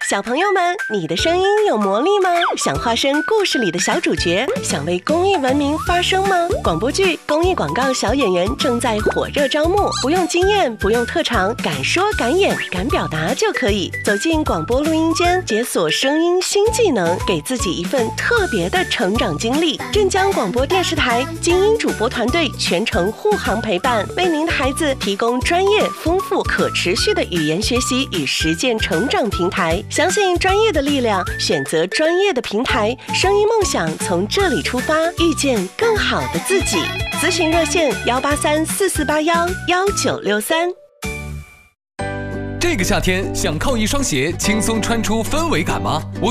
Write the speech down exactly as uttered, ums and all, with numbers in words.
小朋友们，你的声音有魔力吗？想化身故事里的小主角，想为公益文明发声吗？广播剧、公益广告小演员正在火热招募，不用经验，不用特长，敢说敢演敢表达就可以。走进广播录音间，解锁声音新技能，给自己一份特别的成长经历。镇江广播电视台精英主播团队全程护航陪伴，为您的孩子提供专业、丰富、可持续的语言学习与实践成长平台。相信专业的力量，选择专业的平台，声音梦想从这里出发，遇见更好的自己。咨询热线幺八三四四八幺幺九六三。 这个夏天想靠一双鞋轻松穿出氛围感吗？